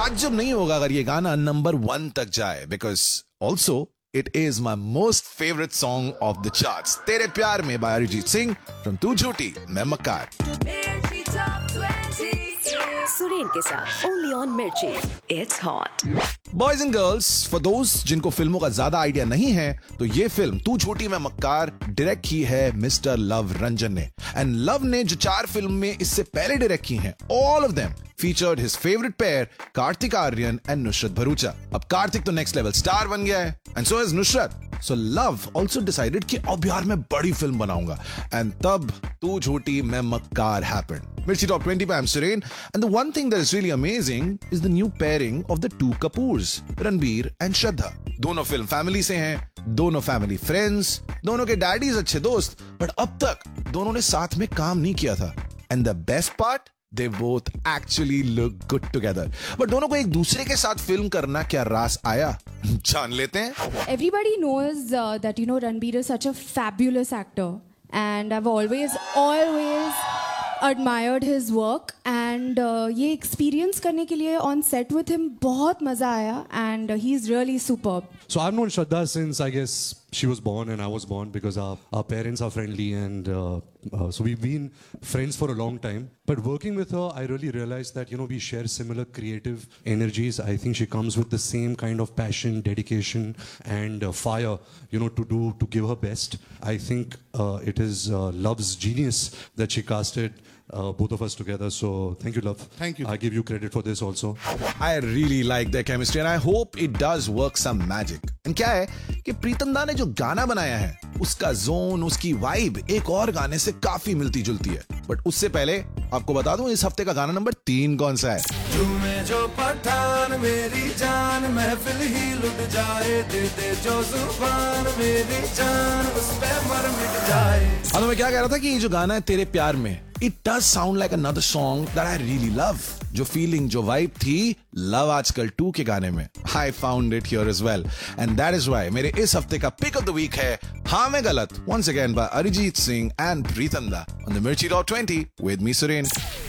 ताज्जुब नहीं होगा अगर ये गाना नंबर 1 तक जाए, because also it is my most favorite song of the charts. तेरे प्यार में by अरिजीत सिंह from तू झूठी मैं मक्कार. सुरेन के साथ only on मिर्ची. It's hot. Boys and girls, for those जिनको फिल्मों का ज्यादा आइडिया नहीं है, तो ये फिल्म तू झूठी मैं मक्कार डायरेक्ट की है मिस्टर लव रंजन ने. एंड लव ने जो 4 फिल्म में इससे पहले डायरेक्ट की हैं, all of them featured his favorite pair Kartik Aaryan and Nusrat Bharucha. अब कार्तिक तो नेक्स्ट लेवल स्टार बन गया है, and so is Nusrat. So Love also decided कि अब यार मैं बड़ी फिल्म बनाऊंगा, and तब तू झूठी मैं मक्कार happened. Mirchi Top 20 by I'm Suren, and the one thing that is really amazing is the new pairing of the two Kapoors, Ranbir and Shraddha. दोनों फिल्म फैमिली से हैं, दोनों फैमिली फ्रेंड्स, दोनों के डैडीज अच्छे दोस्त, बट अब तक दोनों ने साथ में काम नहीं किया था. And the best part, they both actually look good together. But दोनों को एक दूसरे के साथ फिल्म करना क्या रास आया, जान लेते हैं. Everybody knows that Ranbir is such a fabulous actor, and I've always admired his work, and ये experience करने के लिए on set with him बहुत मजा आया, and he's really superb. So I've known Shraddha since I guess she was born and I was born, because our parents are friendly, and so we've been friends for a long time. But working with her, I really realized that we share similar creative energies. I think she comes with the same kind of passion, dedication, and fire, to give her best. I think it is Love's genius that she casted both of us together. So thank you, Love. Thank you. I give you credit for this also. I really like their chemistry and I hope it does work some magic. And क्या है कि प्रीतम दा ने जो गाना बनाया है, उसका जोन, उसकी वाइब एक और गाने से काफी मिलती जुलती है. बट उससे पहले आपको बता दूं इस हफ्ते का गाना नंबर 3 कौन सा है. तुम्हें जो पठान मेरी जान महफिल ही लुट जाए, दे दे जो जुबान मेरी जान उस पे मर मिट जाए. तो मैं क्या कह रहा था कि ये जो गाना है तेरे प्यार में, it does sound like another song that I really love. जो फीलिंग, जो वाइब थी लव आजकल 2 के गाने में, I found it here as well. And that is why मेरे इस हफ्ते का पिक ऑफ द वीक है हाँ मैं गलत, once again by Arijit Singh and प्रीतम दा on the Mirchi Top 20 with me Suren.